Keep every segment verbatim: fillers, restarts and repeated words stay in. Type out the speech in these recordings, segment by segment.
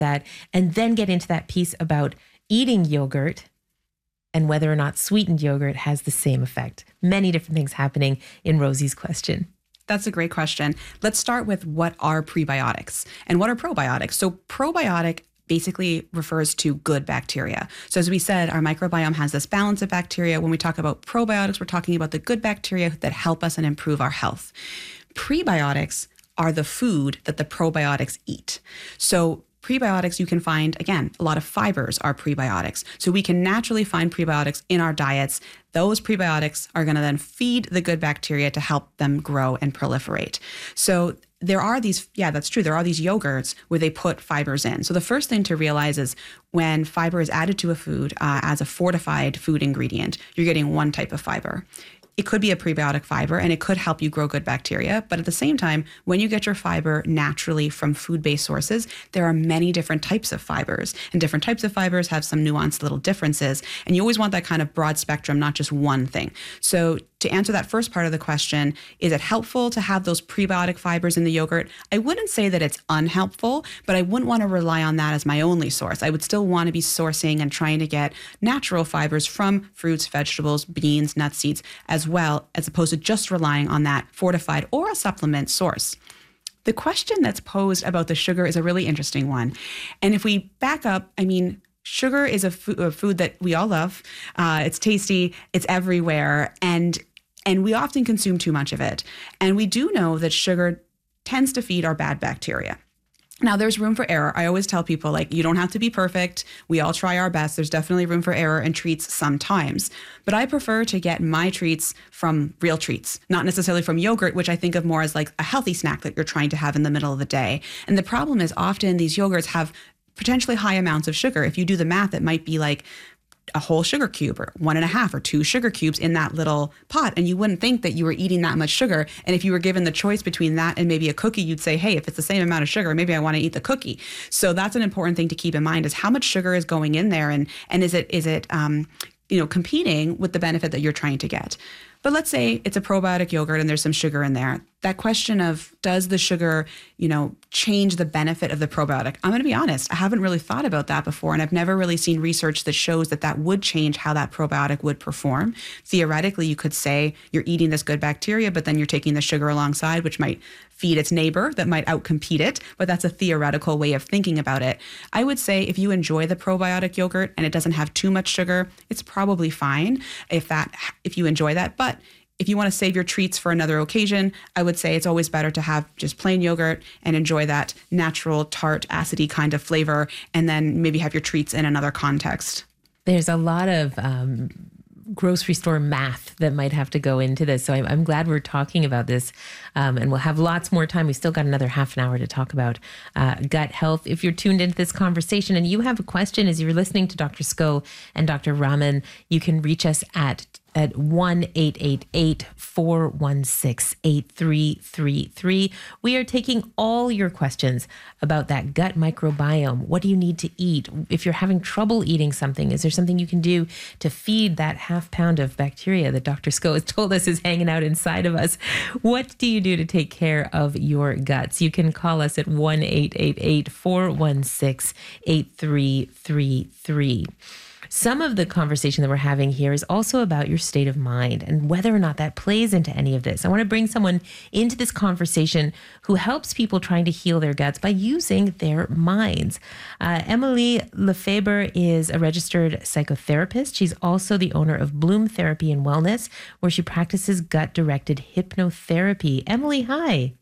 that, and then get into that piece about eating yogurt and whether or not sweetened yogurt has the same effect. Many different things happening in Rosie's question. That's a great question. Let's start with what are prebiotics and what are probiotics. So probiotic basically refers to good bacteria. So as we said, our microbiome has this balance of bacteria. When we talk about probiotics, we're talking about the good bacteria that help us and improve our health. Prebiotics are the food that the probiotics eat. So prebiotics, you can find, again, a lot of fibers are prebiotics. So we can naturally find prebiotics in our diets. Those prebiotics are going to then feed the good bacteria to help them grow and proliferate. So there are these, yeah, that's true. There are these yogurts where they put fibers in. So the first thing to realize is when fiber is added to a food uh, as a fortified food ingredient, you're getting one type of fiber. It could be a prebiotic fiber and it could help you grow good bacteria. But at the same time, when you get your fiber naturally from food-based sources, there are many different types of fibers. And different types of fibers have some nuanced little differences. And you always want that kind of broad spectrum, not just one thing. So to answer that first part of the question, is it helpful to have those prebiotic fibers in the yogurt? I wouldn't say that it's unhelpful, but I wouldn't want to rely on that as my only source. I would still want to be sourcing and trying to get natural fibers from fruits, vegetables, beans, nuts, seeds, as well, as opposed to just relying on that fortified or a supplement source. The question that's posed about the sugar is a really interesting one. And if we back up, I mean, sugar is a, fo- a food that we all love. Uh, it's tasty, it's everywhere, and and we often consume too much of it. And we do know that sugar tends to feed our bad bacteria. Now, there's room for error. I always tell people, like, you don't have to be perfect. We all try our best. There's definitely room for error in treats sometimes. But I prefer to get my treats from real treats, not necessarily from yogurt, which I think of more as like a healthy snack that you're trying to have in the middle of the day. And the problem is often these yogurts have potentially high amounts of sugar. If you do the math, it might be like a whole sugar cube or one and a half or two sugar cubes in that little pot. And you wouldn't think that you were eating that much sugar. And if you were given the choice between that and maybe a cookie, you'd say, hey, if it's the same amount of sugar, maybe I want to eat the cookie. So that's an important thing to keep in mind is how much sugar is going in there. And, and is it, is it, um, you know, competing with the benefit that you're trying to get. But let's say it's a probiotic yogurt and there's some sugar in there. That question of does the sugar, you know, change the benefit of the probiotic? I'm going to be honest, I haven't really thought about that before, and I've never really seen research that shows that that would change how that probiotic would perform. Theoretically, you could say you're eating this good bacteria, but then you're taking the sugar alongside, which might feed its neighbor that might outcompete it, but that's a theoretical way of thinking about it. I would say if you enjoy the probiotic yogurt and it doesn't have too much sugar, it's probably fine if that if you enjoy that. But if you want to save your treats for another occasion, I would say it's always better to have just plain yogurt and enjoy that natural, tart, acidy kind of flavor, and then maybe have your treats in another context. There's a lot of um, grocery store math that might have to go into this. So I'm, I'm glad we're talking about this, um, and we'll have lots more time. We still got another half an hour to talk about uh, gut health. If you're tuned into this conversation and you have a question as you're listening to Doctor Sko and Doctor Raman, you can reach us at at one eight eight eight, four one six, eight three three three. We are taking all your questions about that gut microbiome. What do you need to eat? If you're having trouble eating something, is there something you can do to feed that half pound of bacteria that Doctor Sko has told us is hanging out inside of us? What do you do to take care of your guts? You can call us at one eight eight eight, four one six, eight three three three. Some of the conversation that we're having here is also about your state of mind and whether or not that plays into any of this. I want to bring someone into this conversation who helps people trying to heal their guts by using their minds. Uh, Emily Lefebvre is a registered psychotherapist. She's also the owner of Bloom Therapy and Wellness, where she practices gut-directed hypnotherapy. Emily, hi.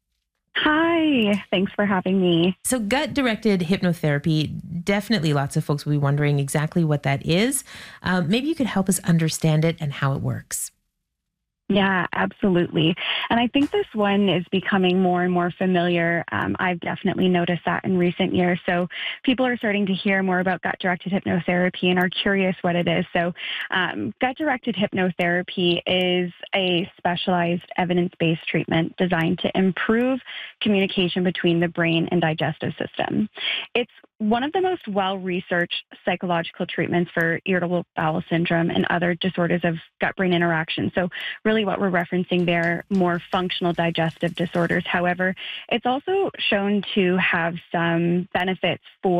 Hi, thanks for having me. So gut-directed hypnotherapy, definitely lots of folks will be wondering exactly what that is. Um, maybe you could help us understand it and how it works. Yeah, absolutely. And I think this one is becoming more and more familiar. Um, I've definitely noticed that in recent years. So people are starting to hear more about gut-directed hypnotherapy and are curious what it is. So um, gut-directed hypnotherapy is a specialized evidence-based treatment designed to improve communication between the brain and digestive system. It's one of the most well-researched psychological treatments for irritable bowel syndrome and other disorders of gut-brain interaction. So really what we're referencing there, more functional digestive disorders. However, it's also shown to have some benefits for